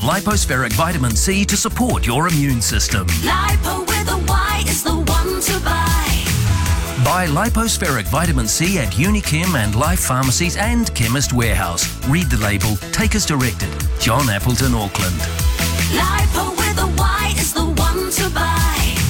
Lipospheric Vitamin C to support your immune system. Lipo with a Y is the one to buy. Buy Lipospheric Vitamin C at Unichem and Life Pharmacies and Chemist Warehouse. Read the label. Take as directed. John Appleton, Auckland. Lipo with a Y is the one to buy.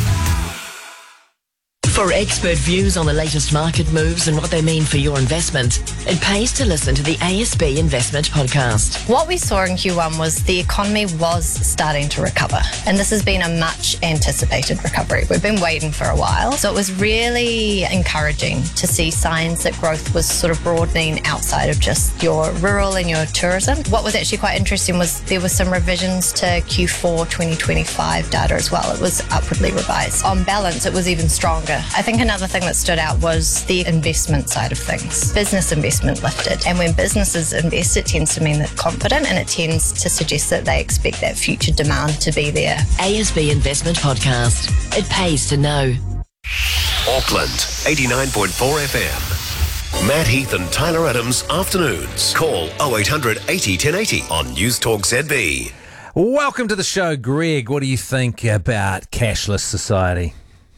For expert views on the latest market moves and what they mean for your investment, it pays to listen to the ASB Investment Podcast. What we saw in Q1 was the economy was starting to recover, and this has been a much anticipated recovery. We've been waiting for a while, so it was really encouraging to see signs that growth was sort of broadening outside of just your rural and your tourism. What was actually quite interesting was there were some revisions to Q4 2025 data as well. It was upwardly revised. On balance, it was even stronger. I think another thing that stood out was the investment side of things. Business investment lifted. And when businesses invest, it tends to mean they're confident and it tends to suggest that they expect that future demand to be there. ASB Investment Podcast. It pays to know. Auckland, 89.4 FM. Matt Heath and Tyler Adams, afternoons. Call 0800 80 1080 on News Talk ZB. Welcome to the show, Greg. What do you think about cashless society?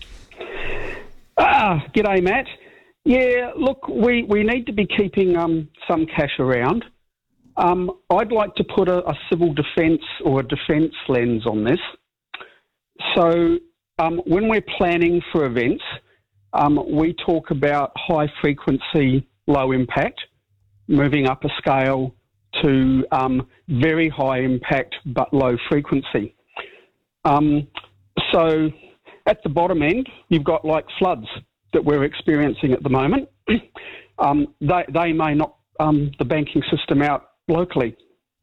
G'day, Matt. Yeah, look, we need to be keeping some cash around. I'd like to put a civil defence or a defence lens on this. So when we're planning for events, we talk about high frequency, low impact, moving up a scale to very high impact but low frequency. So at the bottom end, you've got like floods that we're experiencing at the moment. They may knock the banking system out locally.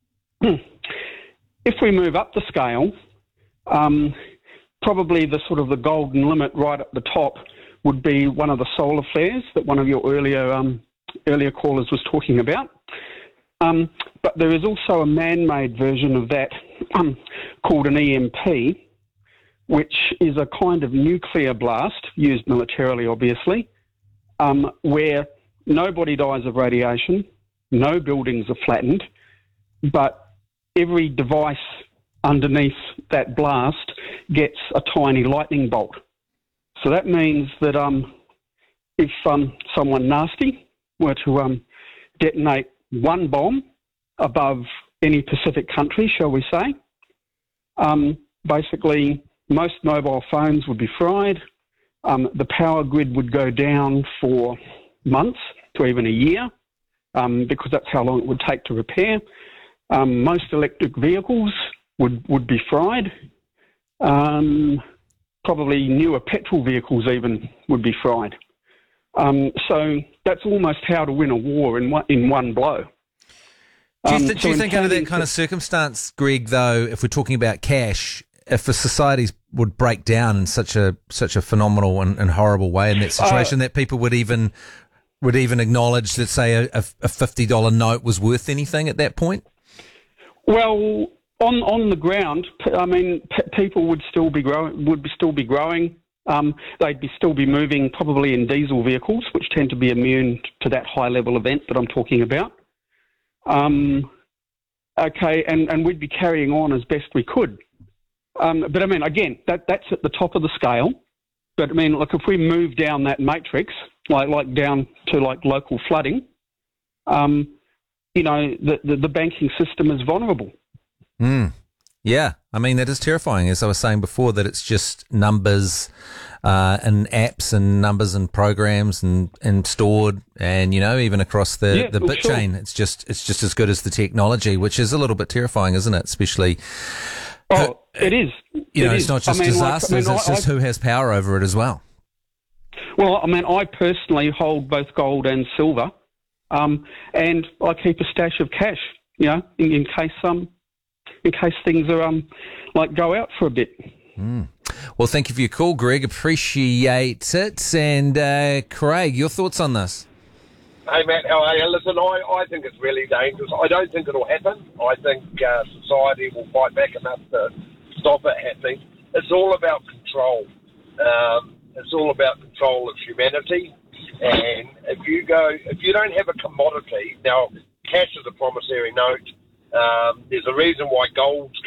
If we move up the scale, probably the sort of the golden limit right at the top would be one of the solar flares that one of your earlier callers was talking about. But there is also a man-made version of that called an EMP, which is a kind of nuclear blast, used militarily obviously, where nobody dies of radiation, no buildings are flattened, but every device underneath that blast gets a tiny lightning bolt. So that means that if someone nasty were to detonate one bomb above any Pacific country, shall we say, basically most mobile phones would be fried. The power grid would go down for months to even a year because that's how long it would take to repair. Most electric vehicles would be fried. Probably newer petrol vehicles even would be fried. So that's almost how to win a war in one blow. Do you think under that kind of circumstance, Greg, though, if we're talking about cash, if the societies would break down in such a phenomenal and horrible way in that situation, that people would even acknowledge that, say, a $50 note was worth anything at that point? Well, on the ground, I mean, people would still be growing. They'd still be moving probably in diesel vehicles, which tend to be immune to that high level event that I'm talking about. Okay, and we'd be carrying on as best we could. But I mean, again, that's at the top of the scale. But I mean, look, if we move down that matrix, like down to like local flooding, the banking system is vulnerable. Yeah, I mean, that is terrifying. As I was saying before, that it's just numbers and apps and numbers and programs and stored, and even across the bit chain, it's just as good as the technology, which is a little bit terrifying, isn't it? Especially. Oh, it is. It's not just disasters, it's just who has power over it as well. Well, I mean, I personally hold both gold and silver, and I keep a stash of cash, in case things are go out for a bit. Well, thank you for your call, Greg. Appreciate it. And Craig, your thoughts on this? Hey, Matt, how are you? Listen, I think it's really dangerous. I don't think it'll happen. I think society will fight back enough to stop it happening. It's all about control. It's all about control of humanity. And if you don't have a commodity, now cash is a promissory note. There's a reason why gold's